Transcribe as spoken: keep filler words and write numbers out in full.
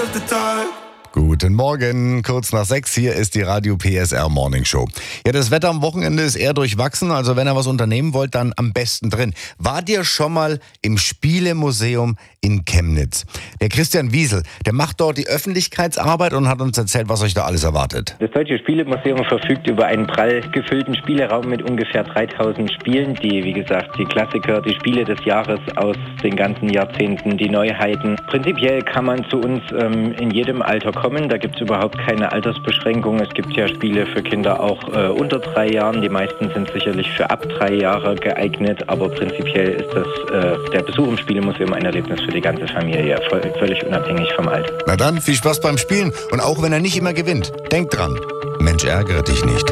of the dark. Guten Morgen, kurz nach sechs, hier ist die Radio P S R Morning Show. Ja, das Wetter am Wochenende ist eher durchwachsen, also wenn ihr was unternehmen wollt, dann am besten drin. Wart ihr schon mal im Spielemuseum in Chemnitz? Der Christian Wiesel, der macht dort die Öffentlichkeitsarbeit und hat uns erzählt, was euch da alles erwartet. Das Deutsche Spielemuseum verfügt über einen prall gefüllten Spieleraum mit ungefähr dreitausend Spielen, die, wie gesagt, die Klassiker, die Spiele des Jahres aus den ganzen Jahrzehnten, die Neuheiten. Prinzipiell kann man zu uns ähm, in jedem Alter kommen. Da gibt es überhaupt keine Altersbeschränkung. Es gibt ja Spiele für Kinder auch äh, unter drei Jahren. Die meisten sind sicherlich für ab drei Jahre geeignet, aber prinzipiell ist das äh, der Besuch im Spielemuseum ein Erlebnis für die ganze Familie, voll, völlig unabhängig vom Alter. Na dann, viel Spaß beim Spielen und auch wenn er nicht immer gewinnt, denkt dran, Mensch, ärgere dich nicht.